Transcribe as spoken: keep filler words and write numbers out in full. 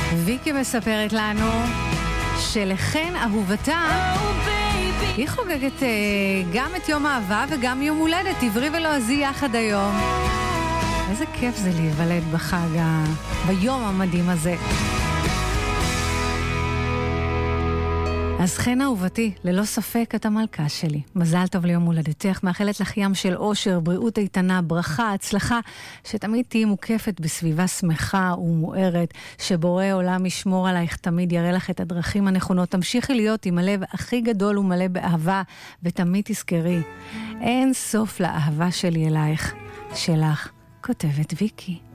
ויקי מספרת לנו שלכן אהובתה היא חוגגת גם את יום האהבה וגם יום הולדת עברי ולועזי יחד היום. איזה כיף זה להיוולד בחג, ביום המדהים הזה. אז חן אהובתי, ללא ספק את המלכה שלי. מזל טוב ליום הולדתך, מאחלת לך ים של אושר, בריאות איתנה, ברכה, הצלחה, שתמיד תהי מוקפת בסביבה שמחה ומוארת, שבורא עולם ישמור עלייך, תמיד יראה לך את הדרכים הנכונות. תמשיכי להיות עם הלב הכי גדול ומלא באהבה, ותמיד תזכרי, אין סוף לאהבה שלי אלייך. שלך, כותבת ויקי.